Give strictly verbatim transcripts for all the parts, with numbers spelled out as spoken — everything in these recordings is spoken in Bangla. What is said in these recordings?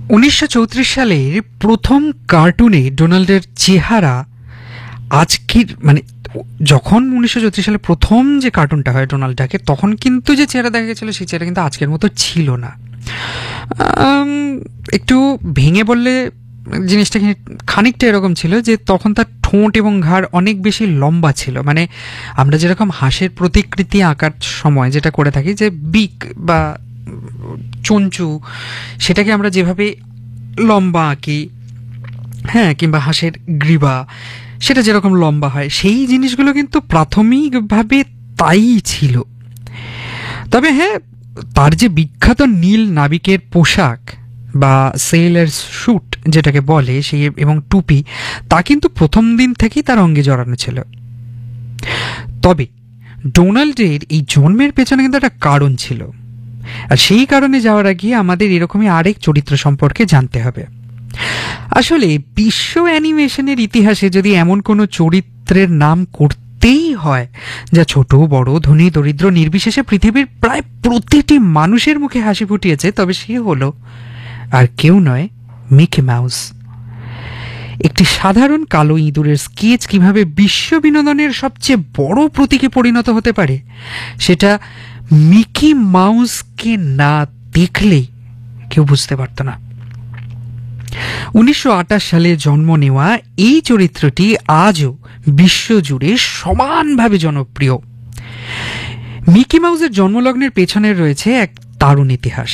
উনিশশো চৌত্রিশ সালের প্রথম কার্টুনে ডোনাল্ডের চেহারা আজকের মানে যখন উনিশশো চৌত্রিশ সালে প্রথম যে কার্টুনটা হয় ডোনাল্ড ডাকের, তখন কিন্তু যে চেহারা দেখা গেছিলো সেই চেহারা কিন্তু আজকের মতো ছিল না। একটু ভেঙে বললে জিনিসটা খানিকটা এরকম ছিল যে তখন তার ঠোঁট এবং ঘাড় অনেক বেশি লম্বা ছিল। মানে আমরা যেরকম হাঁসের প্রতিকৃতি আঁকার সময় যেটা করে থাকি, যে বিক বা চঞ্চু, সেটাকে আমরা যেভাবে লম্বা আঁকি, হ্যাঁ, কিংবা হাঁসের গ্রীবা সেটা যেরকম লম্বা হয়, সেই জিনিসগুলো কিন্তু প্রাথমিকভাবে তাই ছিল। তবে হ্যাঁ, তার যে বিখ্যাত নীল নাবিকের পোশাক বা সেলার স্যুট যেটাকে বলে, সেই এবং টুপি, তা কিন্তু প্রথম দিন থেকেই তার অঙ্গে জড়ানো ছিল। তবে ডোনাল্ডের এই জন্মের পেছনে কিন্তু একটা কারণ ছিল, আর সেই কারণে যাওয়ার আগে আমাদের এরকমই আরেক চরিত্র সম্পর্কে জানতে হবে। আসলে বিশ্ব অ্যানিমেশনের ইতিহাসে যদি এমন কোনো চরিত্রের নাম করতেই হয় যা ছোট বড় ধনী দরিদ্র নির্বিশেষে পৃথিবীর প্রায় প্রতিটি মানুষের মুখে হাসি ফুটিয়েছে, তবে সে হলো আর কেউ নয়, মিকি মাউস। একটি সাধারণ কালো ইঁদুরের স্কেচ কিভাবে বিশ্ব বিনোদনের সবচেয়ে বড় প্রতীকে পরিণত হতে পারে, সেটা মিকি মাউসকে না দেখলেই কেউ বুঝতে পারত না। উনিশশো আটাশ সালে জন্ম নেওয়া এই চরিত্রটি আজও বিশ্বজুড়ে সমানভাবে জনপ্রিয়। মিকি মাউসের জন্মলগ্নের পেছনে রয়েছে এক দারুণ ইতিহাস।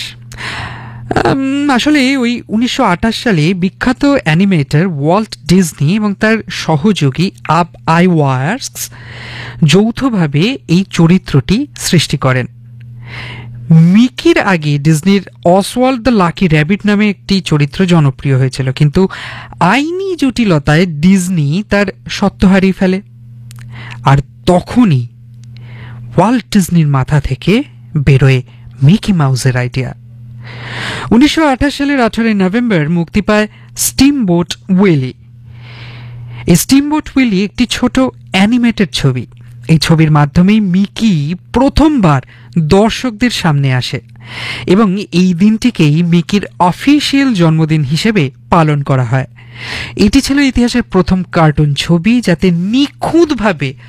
আসলে ওই উনিশশো আটাশ সালে বিখ্যাত অ্যানিমেটর ওয়াল্ট ডিজনি এবং তার সহযোগী আব আইওয়ার্কস যৌথভাবে এই চরিত্রটি সৃষ্টি করেন। মিকির আগে ডিজনির অসওয়াল্ড দ্য লাকি র্যাবিট নামে একটি চরিত্র জনপ্রিয় হয়েছিল, কিন্তু আইনি জটিলতায় ডিজনি তার সত্ত্ব হারিয়ে ফেলে। আর তখনই ওয়াল্ট ডিজনির মাথা থেকে বেরোয় মিকি মাউসের আইডিয়া। উনিশশো আঠাশ সালের আঠারোই নভেম্বর মুক্তি পায় স্টিমবোট উইলি। এই স্টিমবোট উইলি একটি ছোট অ্যানিমেটেড ছবি। এই ছবির মাধ্যমেই মিকি প্রথমবার দর্শকদের সামনে আসে এবং এই দিনটিকেই মিকির অফিসিয়াল জন্মদিন হিসেবে পালন করা হয়। এটি ছিল ইতিহাসের প্রথম কার্টুন ছবি যাতে নিখুঁতভাবে